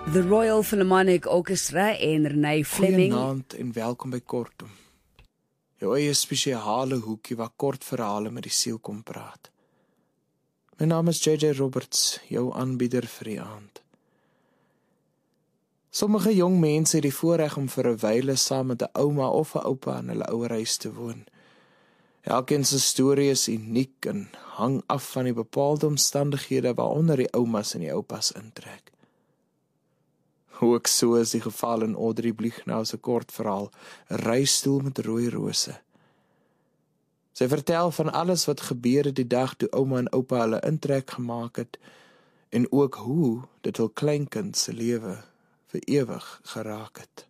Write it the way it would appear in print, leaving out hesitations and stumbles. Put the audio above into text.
The Royal Philharmonic Orchestra en Renee Fleming. Goeienaand en welkom by Kortom. Jou eie spesiale hoekie waar kort verhale met die siel kom praat. My naam is JJ Roberts, jou aanbieder vir die aand. Sommige jong mense het die voorreg om vir 'n wyle saam met 'n ouma of 'n oupa in hulle ouerhuis te woon. Elkeen se storie is uniek en hang af van die bepaalde omstandighede waaronder die oumas en die oupas intrek. Ook so is die geval in Audrey Bliegnow se kort verhaal, 'n reistoel met rooi rose. Sy vertel van alles wat gebeur het die dag toe ouma en oupa hulle intrek gemaak het, en ook hoe dit hul kleinkind se lewe vir ewig geraak het.